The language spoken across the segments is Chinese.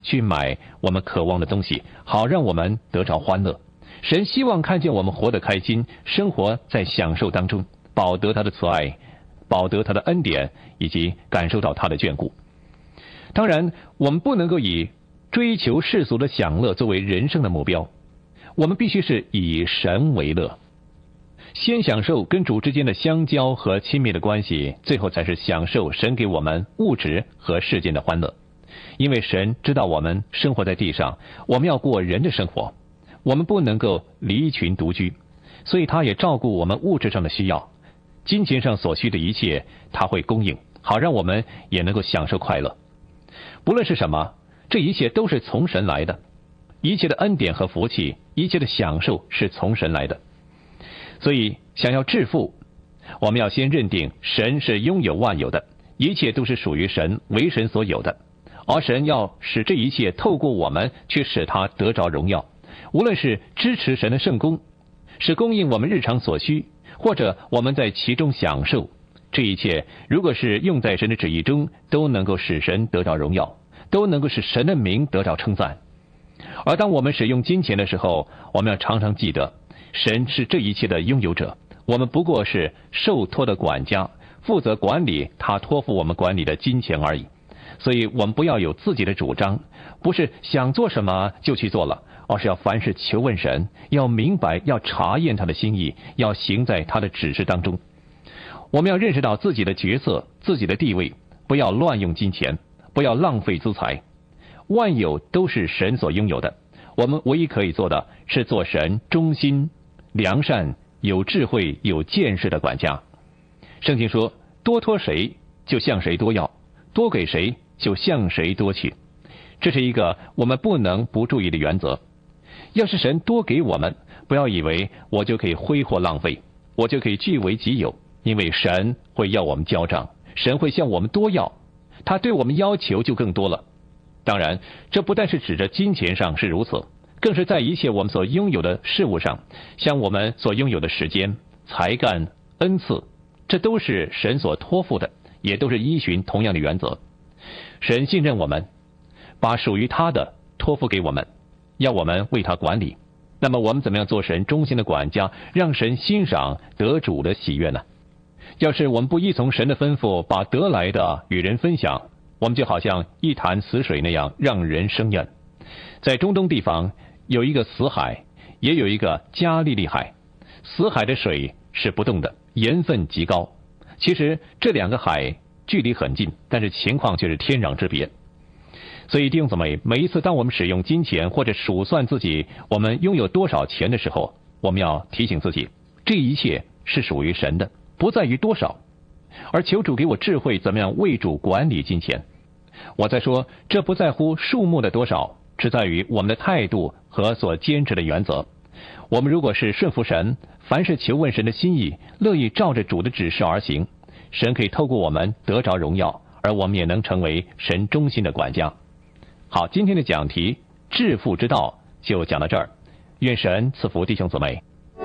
去买我们渴望的东西，好让我们得着欢乐。神希望看见我们活得开心，生活在享受当中，饱得他的慈爱，饱得他的恩典，以及感受到他的眷顾。当然，我们不能够以追求世俗的享乐作为人生的目标，我们必须是以神为乐，先享受跟主之间的相交和亲密的关系，最后才是享受神给我们物质和世间的欢乐。因为神知道我们生活在地上，我们要过人的生活，我们不能够离群独居，所以他也照顾我们物质上的需要，金钱上所需的一切他会供应，好让我们也能够享受快乐。不论是什么，这一切都是从神来的，一切的恩典和福气，一切的享受是从神来的。所以想要致富，我们要先认定神是拥有万有的，一切都是属于神，为神所有的，而神要使这一切透过我们去使他得着荣耀。无论是支持神的圣工，是供应我们日常所需，或者我们在其中享受，这一切如果是用在神的旨意中，都能够使神得着荣耀，都能够使神的名得着称赞。而当我们使用金钱的时候，我们要常常记得神是这一切的拥有者，我们不过是受托的管家，负责管理他托付我们管理的金钱而已。所以我们不要有自己的主张，不是想做什么就去做了，而是要凡事求问神，要明白，要查验他的心意，要行在他的指示当中。我们要认识到自己的角色，自己的地位，不要乱用金钱，不要浪费资财。万有都是神所拥有的，我们唯一可以做的是做神忠心、良善、有智慧、有见识的管家。圣经说，多托谁就向谁多要，多给谁就向谁多取。这是一个我们不能不注意的原则。要是神多给我们，不要以为我就可以挥霍浪费，我就可以据为己有，因为神会要我们交账，神会向我们多要，他对我们要求就更多了。当然，这不但是指着金钱上是如此，更是在一切我们所拥有的事物上，像我们所拥有的时间、才干、恩赐，这都是神所托付的，也都是依循同样的原则。神信任我们，把属于他的托付给我们，要我们为他管理。那么我们怎么样做神忠心的管家，让神欣赏得主的喜悦呢？要是我们不依从神的吩咐，把得来的与人分享，我们就好像一潭死水那样，让人生厌。在中东地方有一个死海，也有一个加利利海。死海的水是不动的，盐分极高。其实这两个海距离很近，但是情况却是天壤之别。所以弟兄姊妹，每一次当我们使用金钱或者数算自己我们拥有多少钱的时候，我们要提醒自己，这一切是属于神的，不在于多少。而求主给我智慧，怎么样为主管理金钱。我在说，这不在乎数目的多少，只在于我们的态度和所坚持的原则。我们如果是顺服神，凡是求问神的心意，乐意照着主的指示而行，神可以透过我们得着荣耀，而我们也能成为神忠心的管家。好，今天的讲题致富之道就讲到这儿，愿神赐福弟兄姊妹。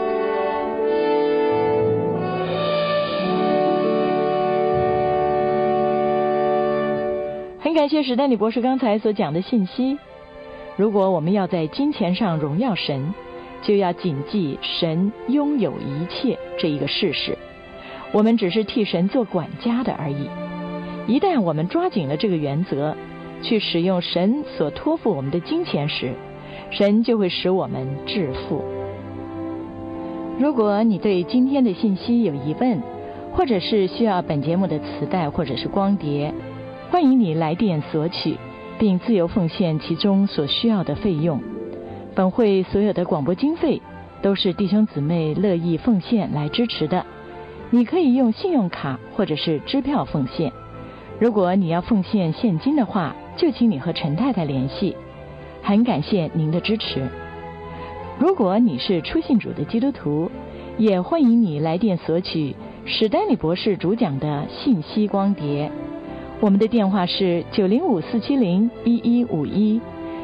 很感谢史丹利博士刚才所讲的信息。如果我们要在金钱上荣耀神，就要谨记神拥有一切这一个事实，我们只是替神做管家的而已。一旦我们抓紧了这个原则，去使用神所托付我们的金钱时，神就会使我们致富。如果你对今天的信息有疑问，或者是需要本节目的磁带或者是光碟，欢迎你来电索取，并自由奉献其中所需要的费用。本会所有的广播经费都是弟兄姊妹乐意奉献来支持的，你可以用信用卡或者是支票奉献。如果你要奉献现金的话，就请你和陈太太联系。很感谢您的支持。如果你是初信主的基督徒，也欢迎你来电索取史丹利博士主讲的信息光碟。我们的电话是905-470-1151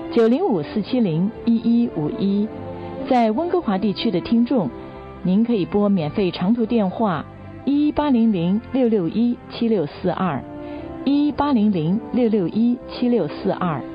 905-470-1151。在温哥华地区的听众，您可以拨免费长途电话11800-661-7642 11800-661-7642。